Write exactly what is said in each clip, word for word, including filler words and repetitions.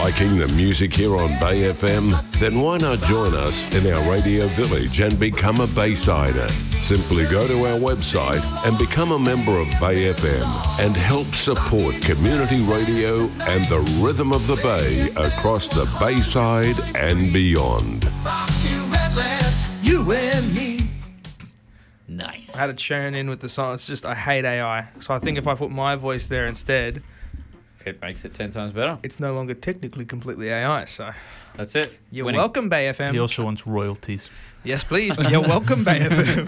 Liking the music here on Bay F M? Then why not join us in our radio village and become a Baysider? Simply go to our website and become a member of Bay F M and help support community radio and the rhythm of the Bay across the Bayside and beyond. You and me. Nice. I had to tune in with the song. It's just I hate A I. So I think if I put my voice there instead, It makes it ten times better. it's no longer technically completely A I. So That's it. you're Winning. welcome, Bay F M. He also wants royalties. Yes, please. You're welcome, Bay F M.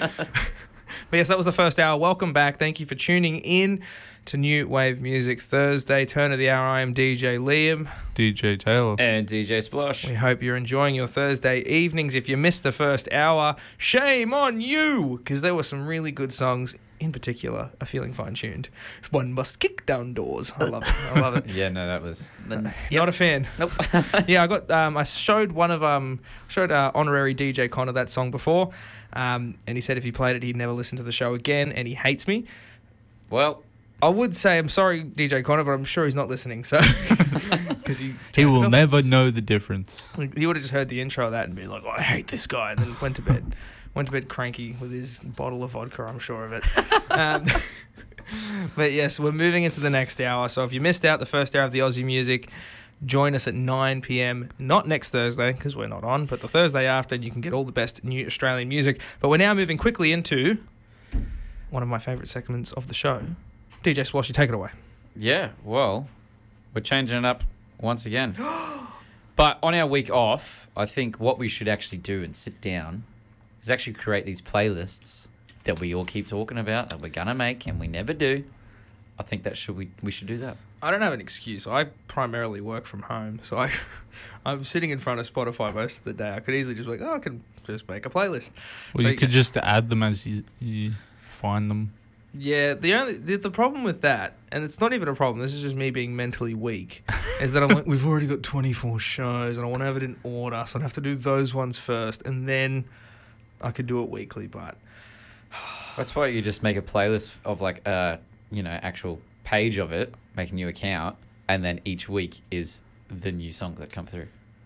But yes, that was the first hour. Welcome back. Thank you for tuning in to New Wave Music Thursday. Turn of the hour. I am D J Liam. D J Taylor. And D J Splosh. We hope you're enjoying your Thursday evenings. If you missed the first hour, shame on you, because there were some really good songs. In particular, A Feeling Fine-Tuned. One must kick down doors. I love it. I love it. Yeah, no, that was... Yep. Not a fan. Nope. Yeah, I got. Um, I showed one of um showed uh, honorary D J Connor that song before, um, and he said if he played it, he'd never listen to the show again, and he hates me. Well, I would say I'm sorry, D J Connor, but I'm sure he's not listening. So because he He will never know the difference. he would have just heard the intro of that and be like, oh, I hate this guy, and then went to bed. Went to bed cranky with his bottle of vodka, I'm sure of it. um, but yes, we're moving into the next hour. So if you missed out the first hour of the Aussie music, join us at nine p.m. Not next Thursday, because we're not on, but the Thursday after, and you can get all the best new Australian music. But we're now moving quickly into one of my favourite segments of the show. D J Splosh, you take it away. yeah, well, we're changing it up once again. But on our week off, I think what we should actually do and sit down is actually create these playlists that we all keep talking about that we're going to make and we never do. I think that should we we should do that. I don't have an excuse. I primarily work from home, so I, I'm sitting in front of Spotify most of the day. I could easily just be like, oh, I can just make a playlist. Well, So you could just add them as you, you find them. Yeah, the only the, the problem with that, and it's not even a problem, this is just me being mentally weak, is that I'm like, we've already got twenty-four shows, and I want to have it in order, so I'd have to do those ones first, and then I could do it weekly, but... That's why you just make a playlist of like a, you know, actual page of it, make a new account, and then each week is the new songs that come through.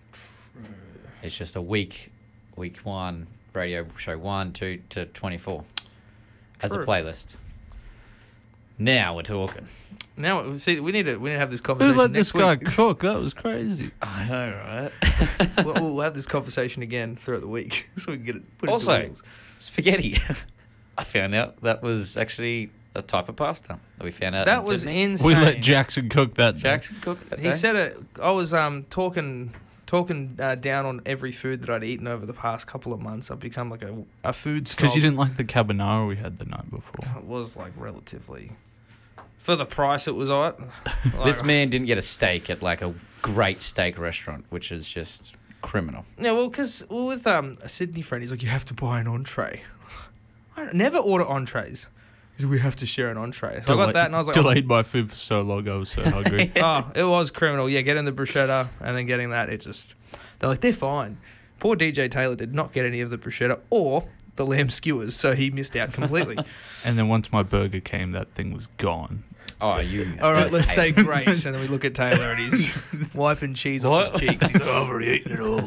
It's just a week, week one, radio show one, two to twenty-four as a True. playlist. Now we're talking. Now, see, we need to we need to have this Who conversation let this next guy week. cook? That was crazy. I know, right? we'll, we'll have this conversation again throughout the week, so we can get it put Also, into rules. spaghetti. I found out that was actually a type of pasta that we found out. That in was Sydney. insane. We let Jackson cook that. day. Jackson cooked that He day. said it. I was um talking talking uh, down on every food that I'd eaten over the past couple of months. I've become like a a food snob. Because you didn't like the carbonara we had the night before. It was like relatively for the price it was at. Like, This man didn't get a steak at like a great steak restaurant, which is just criminal. Yeah, well, because well, with um a Sydney friend, he's like, you have to buy an entree. I don't- never order entrees. Because we have to share an entree. So I got that, and I was like, delayed my food for so long. I was so hungry. oh, it was criminal. Yeah, getting the bruschetta and then getting that, it just... They're like, they're fine. Poor D J Taylor did not get any of the bruschetta or the lamb skewers, so he missed out completely. And then once my burger came, that thing was gone. Oh, you. All right, let's say grace. And then we look at Taylor and he's wiping cheese off What? his cheeks. He's like, I've already eaten it all.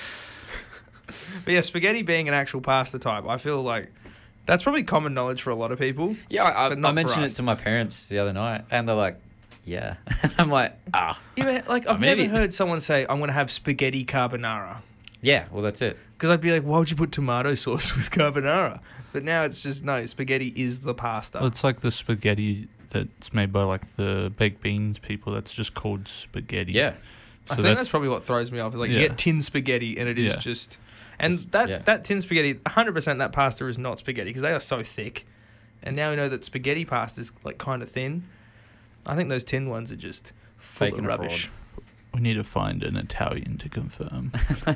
But yeah, spaghetti being an actual pasta type, I feel like that's probably common knowledge for a lot of people. Yeah, I, But I, not I for mentioned us. it to my parents the other night, and they're like, "Yeah." I'm like, "Ah, Yeah, like I've I'm never idiot. heard someone say, I'm going to have spaghetti carbonara. yeah." Well, that's it. Because I'd be like, why would you put tomato sauce with carbonara? But now it's just, no, spaghetti is the pasta. Well, it's like the spaghetti that's made by like the baked beans people. That's just called spaghetti. Yeah, I So think that's, probably what throws me off. Is like, you Yeah. get tin spaghetti and it is Yeah. just... And Just- that, yeah. that tin spaghetti, one hundred percent that pasta is not spaghetti because they are so thick. And now we know that spaghetti pasta is like kind of thin. I think those tin ones are just full Fake of and rubbish. we need to find an Italian to confirm.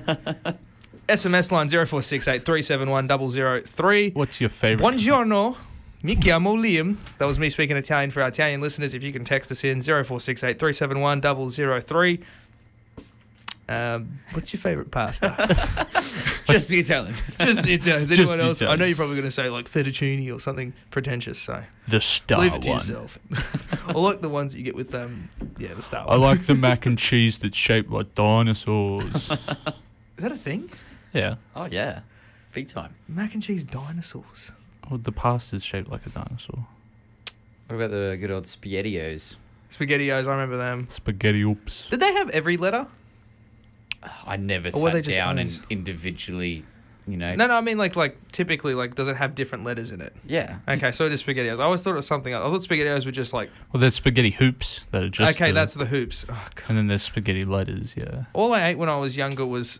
S M S line zero four six eight three seven one zero zero three. What's your favorite? Buongiorno. Mi chiamo Liam. That was me speaking Italian for our Italian listeners. If you can text us in zero four six eight three seven one zero zero three. Um, what's your favourite pasta? Just the Italians. Just the Italians. Just Anyone the else? I know Italians. you're probably going to say like fettuccine or something pretentious. So The star leave it to one. yourself. I like the ones that you get with um yeah the star I one. like the mac and cheese that's shaped like dinosaurs. Is that a thing? Yeah. Oh, yeah. Big time. Mac and cheese dinosaurs. Oh, the pasta's shaped like a dinosaur. What about the good old SpaghettiOs? SpaghettiOs. I remember them. Spaghetti oops. Did they have every letter? I never Or were they sat just down and O's? individually, you know. No, no. I mean like like typically like does it have different letters in it? Yeah. Okay, so it is SpaghettiOs. I always thought it was something else. I thought SpaghettiOs were just like Well, there's spaghetti hoops that are just. okay, the- that's the hoops. Oh, God. And then there's spaghetti letters. Yeah. All I ate when I was younger was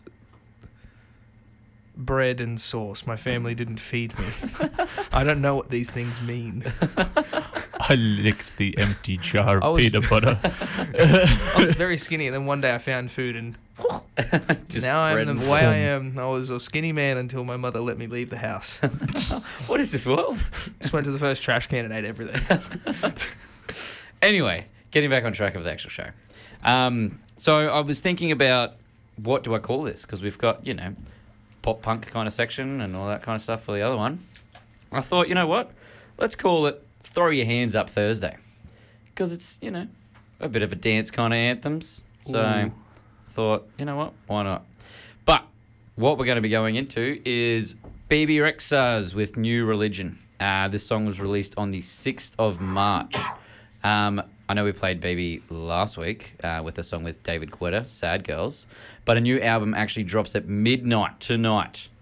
bread and sauce. My family didn't feed me. I don't know what these things mean. I licked the empty jar I of was- peanut butter. I was very skinny, and then one day I found food, and Just now I bread am the and way I form. am. I was a skinny man until my mother let me leave the house. What is this world? Just went to the first trash can and ate everything. Anyway, getting back on track of the actual show. Um, so I was thinking about what do I call this? Because we've got, you know, pop punk kind of section and all that kind of stuff for the other one. I thought, you know what? Let's call it Throw Your Hands Up Thursday. Because it's, you know, a bit of a dance kind of anthems. So I Ooh. thought, you know what? Why not? But what we're going to be going into is Baby Rexas with New Religion. Uh, this song was released on the sixth of March. Um, I know we played Baby last week uh, with a song with David Guetta, Sad Girls, but a new album actually drops at midnight tonight.